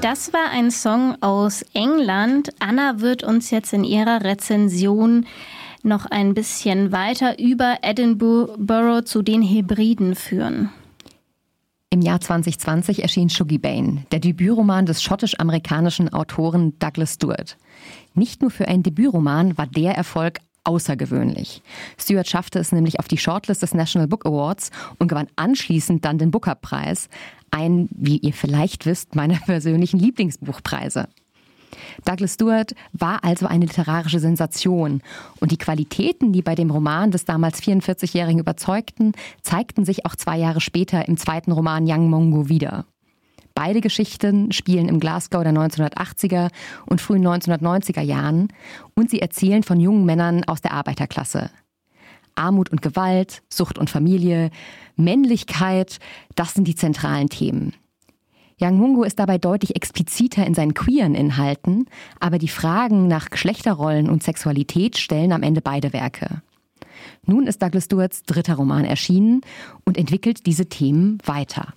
Das war ein Song aus England. Anna wird uns jetzt in ihrer Rezension noch ein bisschen weiter über Edinburgh zu den Hebriden führen. Im Jahr 2020 erschien Shuggie Bain, der Debütroman des schottisch-amerikanischen Autoren Douglas Stuart. Nicht nur für einen Debütroman war der Erfolg außergewöhnlich. Stuart schaffte es nämlich auf die Shortlist des National Book Awards und gewann anschließend dann den Booker-Preis, einen, wie ihr vielleicht wisst, meiner persönlichen Lieblingsbuchpreise. Douglas Stuart war also eine literarische Sensation und die Qualitäten, die bei dem Roman des damals 44-Jährigen überzeugten, zeigten sich auch 2 Jahre später im zweiten Roman Young Mungo wieder. Beide Geschichten spielen im Glasgow der 1980er und frühen 1990er Jahren und sie erzählen von jungen Männern aus der Arbeiterklasse. Armut und Gewalt, Sucht und Familie, Männlichkeit, das sind die zentralen Themen. Young Mungo ist dabei deutlich expliziter in seinen queeren Inhalten, aber die Fragen nach Geschlechterrollen und Sexualität stellen am Ende beide Werke. Nun ist Douglas Stuarts 3. Roman erschienen und entwickelt diese Themen weiter.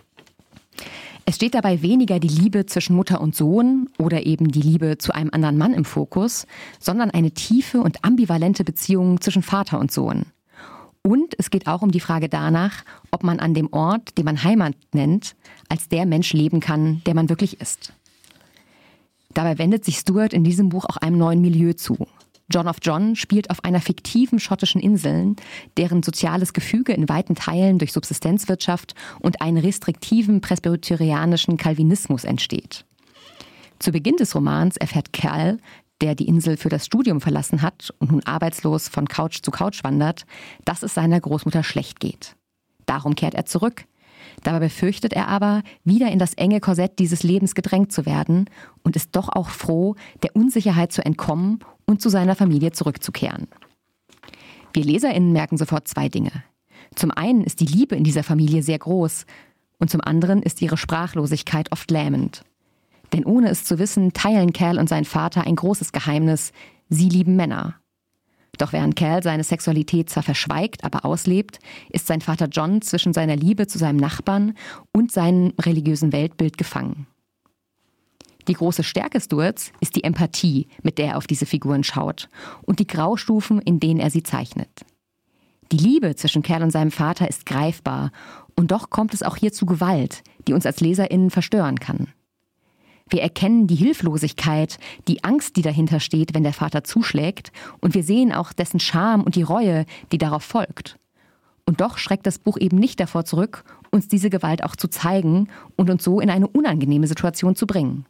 Es steht dabei weniger die Liebe zwischen Mutter und Sohn oder eben die Liebe zu einem anderen Mann im Fokus, sondern eine tiefe und ambivalente Beziehung zwischen Vater und Sohn. Und es geht auch um die Frage danach, ob man an dem Ort, den man Heimat nennt, als der Mensch leben kann, der man wirklich ist. Dabei wendet sich Stuart in diesem Buch auch einem neuen Milieu zu. John of John spielt auf einer fiktiven schottischen Insel, deren soziales Gefüge in weiten Teilen durch Subsistenzwirtschaft und einen restriktiven presbyterianischen Calvinismus entsteht. Zu Beginn des Romans erfährt Cal, der die Insel für das Studium verlassen hat und nun arbeitslos von Couch zu Couch wandert, dass es seiner Großmutter schlecht geht. Darum kehrt er zurück. Dabei befürchtet er aber, wieder in das enge Korsett dieses Lebens gedrängt zu werden und ist doch auch froh, der Unsicherheit zu entkommen und zu seiner Familie zurückzukehren. Wir LeserInnen merken sofort 2 Dinge. Zum einen ist die Liebe in dieser Familie sehr groß und zum anderen ist ihre Sprachlosigkeit oft lähmend. Denn ohne es zu wissen, teilen Cal und sein Vater ein großes Geheimnis: Sie lieben Männer. Doch während Cal seine Sexualität zwar verschweigt, aber auslebt, ist sein Vater John zwischen seiner Liebe zu seinem Nachbarn und seinem religiösen Weltbild gefangen. Die große Stärke Stuarts ist die Empathie, mit der er auf diese Figuren schaut und die Graustufen, in denen er sie zeichnet. Die Liebe zwischen Cal und seinem Vater ist greifbar und doch kommt es auch hier zu Gewalt, die uns als LeserInnen verstören kann. Wir erkennen die Hilflosigkeit, die Angst, die dahinter steht, wenn der Vater zuschlägt, und wir sehen auch dessen Scham und die Reue, die darauf folgt. Und doch schreckt das Buch eben nicht davor zurück, uns diese Gewalt auch zu zeigen und uns so in eine unangenehme Situation zu bringen.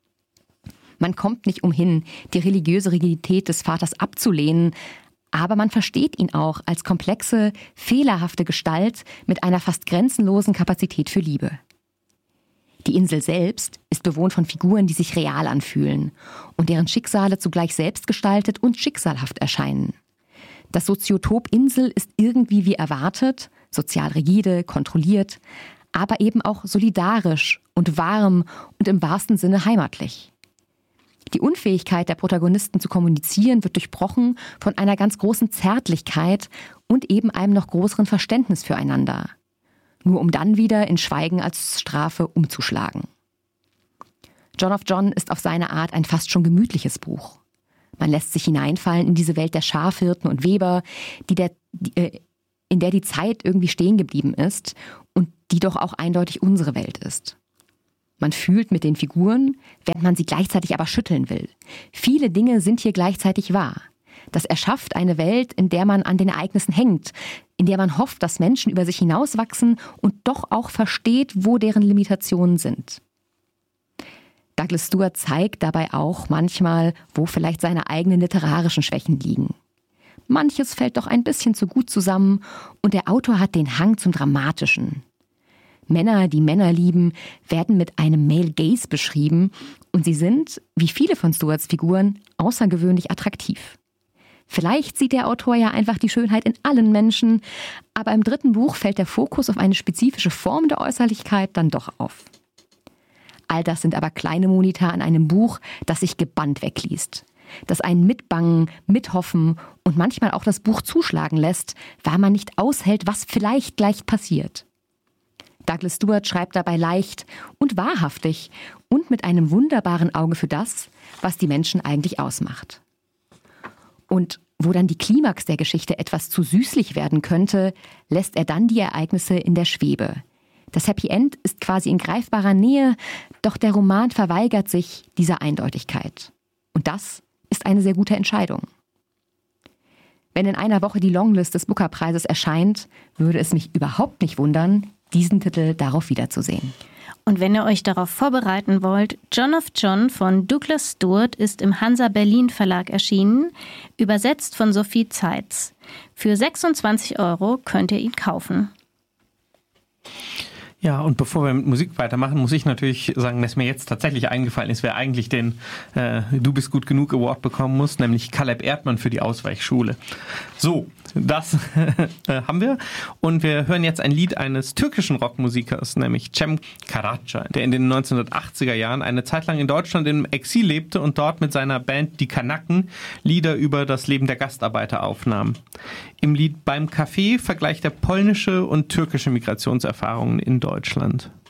Man kommt nicht umhin, die religiöse Rigidität des Vaters abzulehnen, aber man versteht ihn auch als komplexe, fehlerhafte Gestalt mit einer fast grenzenlosen Kapazität für Liebe. Die Insel selbst ist bewohnt von Figuren, die sich real anfühlen und deren Schicksale zugleich selbstgestaltet und schicksalhaft erscheinen. Das Soziotop Insel ist irgendwie wie erwartet, sozial rigide, kontrolliert, aber eben auch solidarisch und warm und im wahrsten Sinne heimatlich. Die Unfähigkeit der Protagonisten zu kommunizieren wird durchbrochen von einer ganz großen Zärtlichkeit und eben einem noch größeren Verständnis füreinander. Nur um dann wieder in Schweigen als Strafe umzuschlagen. John of John ist auf seine Art ein fast schon gemütliches Buch. Man lässt sich hineinfallen in diese Welt der Schafhirten und Weber, in der die Zeit irgendwie stehen geblieben ist und die doch auch eindeutig unsere Welt ist. Man fühlt mit den Figuren, während man sie gleichzeitig aber schütteln will. Viele Dinge sind hier gleichzeitig wahr. Das erschafft eine Welt, in der man an den Ereignissen hängt, in der man hofft, dass Menschen über sich hinauswachsen und doch auch versteht, wo deren Limitationen sind. Douglas Stuart zeigt dabei auch manchmal, wo vielleicht seine eigenen literarischen Schwächen liegen. Manches fällt doch ein bisschen zu gut zusammen und der Autor hat den Hang zum Dramatischen. Männer, die Männer lieben, werden mit einem Male Gaze beschrieben und sie sind, wie viele von Stuarts Figuren, außergewöhnlich attraktiv. Vielleicht sieht der Autor ja einfach die Schönheit in allen Menschen, aber im 3. Buch fällt der Fokus auf eine spezifische Form der Äußerlichkeit dann doch auf. All das sind aber kleine Monita an einem Buch, das sich gebannt wegliest, das einen mitbangen, mithoffen und manchmal auch das Buch zuschlagen lässt, weil man nicht aushält, was vielleicht gleich passiert. Douglas Stuart schreibt dabei leicht und wahrhaftig und mit einem wunderbaren Auge für das, was die Menschen eigentlich ausmacht. Und wo dann die Klimax der Geschichte etwas zu süßlich werden könnte, lässt er dann die Ereignisse in der Schwebe. Das Happy End ist quasi in greifbarer Nähe, doch der Roman verweigert sich dieser Eindeutigkeit. Und das ist eine sehr gute Entscheidung. Wenn in einer Woche die Longlist des Booker-Preises erscheint, würde es mich überhaupt nicht wundern, diesen Titel darauf wiederzusehen. Und wenn ihr euch darauf vorbereiten wollt, John of John von Douglas Stuart ist im Hansa Berlin Verlag erschienen, übersetzt von Sophie Zeitz. Für 26 € könnt ihr ihn kaufen. Ja, und bevor wir mit Musik weitermachen, muss ich natürlich sagen, dass mir jetzt tatsächlich eingefallen ist, wer eigentlich den Du bist gut genug Award bekommen muss, nämlich Caleb Erdmann für die Ausweichschule. So, das haben wir. Und wir hören jetzt ein Lied eines türkischen Rockmusikers, nämlich Cem Karaca, der in den 1980er Jahren eine Zeit lang in Deutschland im Exil lebte und dort mit seiner Band Die Kanaken Lieder über das Leben der Gastarbeiter aufnahm. Im Lied Beim Kaffee vergleicht er polnische und türkische Migrationserfahrungen in Deutschland.